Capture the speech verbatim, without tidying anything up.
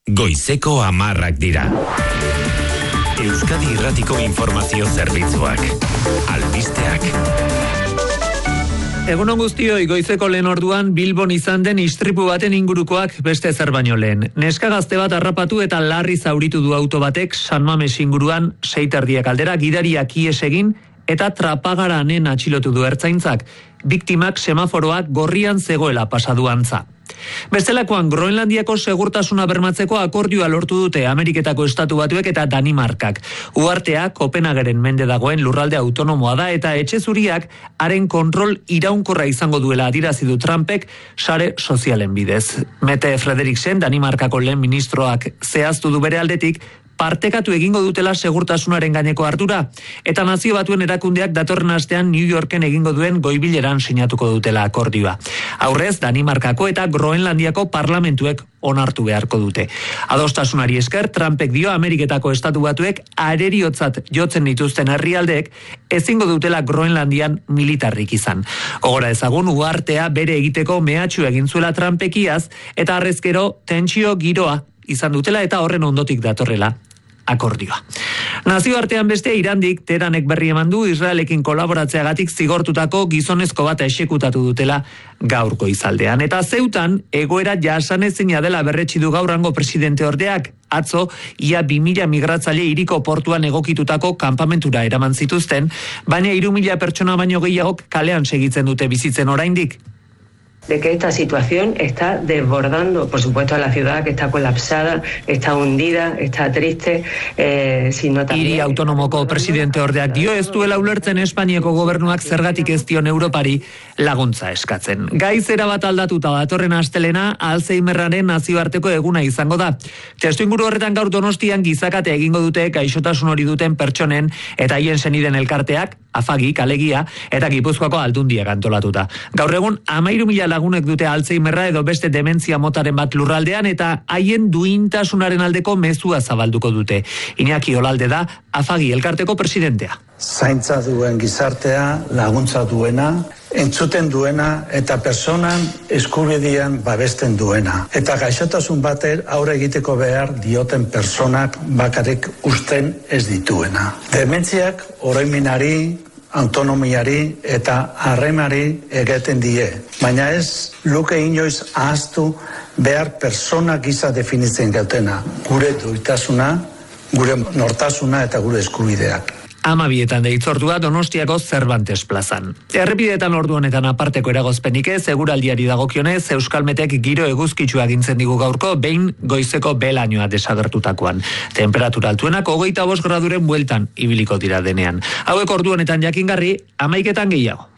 Goizeko hamarrak dira. Euskadi Irratiko Informazio Zerbitzuak. Albisteak. Egunon guztioi, goizeko lehen orduan Bilbon izan den istripu baten ingurukoak beste zer baino lehen. Neska gazte bat harrapatu eta larri zauritu du auto batek San Mames inguruan seiterdiak aldera gidariak ihes egin eta trapagaranen atxilotu du ertzaintzak. Biktimak semaforoak gorrian zegoela pasadu antza. Bestelakoan, Groenlandiako segurtasuna bermatzeko akordioa lortu dute Ameriketako Estatu Batuek eta Danimarkak. Uhartea Kopenhageren mende dagoen lurralde autonomoa da eta etxe zuriak haren kontrol iraunkorra izango duela adierazi du Trumpek sare sozialen bidez. Mette Frederiksen, Danimarkako lehen ministroak zehaztu du bere aldetik, partekatu egingo dutela segurtasunaren gaineko ardura, eta Nazio Batuen erakundeak datorren astean New Yorken egingo duen goibileran sinatuko dutela akordioa. Aurrez, Danimarkako eta Groenlandiako parlamentuek onartu beharko dute. Adostasunari esker, Trumpek dio Ameriketako Estatu Batuek areriotzat jotzen dituzten herrialdeek ezingo dutela Groenlandian militarrik izan. Gogora ezagun, uhartea bere egiteko mehatxu egin zuela Trumpekiaz, eta arrezkero tentsio giroa izan dutela eta horren ondotik datorrela akordioa. Nazioartean beste, Irandik Teheranek berri eman du Israelekin kolaboratzeagatik zigortutako gizonezko bat exekutatu dutela gaur goizaldean. Eta Zeutan egoera jasanezina dela berretsi du gaur hango presidente ordeak. Atzo, ia bi mila migratzaile hiriko portuan egokitutako kanpamentura eraman zituzten, baina hiru mila pertsona baino gehiagok kalean segitzen dute bizitzen oraindik. De que esta situación está desbordando, por supuesto, a la ciudad, que está colapsada, está hundida, está triste, eh, sino también... Hiri autonomoko presidente ordeak dio ez duela ulertzen Espainiako gobernuak zergatik ez dion Europari laguntza eskatzen. Gaiz erabat aldatuta datorren astelena Alzheimerraren nazioarteko eguna izango da. Testuinguru horretan gaur Donostian gizakate egingo dute gaixotasun hori duten pertsonen eta haien seniden elkarteak, Afagi, Kalegia, eta Gipuzkoako Aldundiak antolatuta. Gaur egun hamairu mila lagunek dute Alzheimerra edo beste dementzia motaren bat lurraldean eta haien duintasunaren aldeko mezua zabalduko dute. Iñaki Olalde da Afagi elkarteko presidentea. Zaintza duen gizartea, laguntza duena, entzuten duena eta personan eskubidean babesten duena. Eta gaixotasun bater aurre egiteko behar dioten personak bakarrik usten ez dituena. Dementziak oroimenari, autonomiari eta harremari egiten die. Baina ez luke inoiz ahaztu behar persona gisa definitzen gautena. Gure duitasuna, gure nortasuna eta gure eskubideak. Amabietan deitzordua Donostiako Cervantes plazan. Errepideetan ordu honetan aparteko eragozpenik ez, eguraldiari dagokionez, Euskalmetek giro eguzkitsua agintzen digu gaurko, behin goizeko belainoa desagertutakoan. Temperatura altuenak hogeita bost graduren bueltan ibiliko dira denean. Hauek ordu honetan jakingarri, hamaiketan gehiago.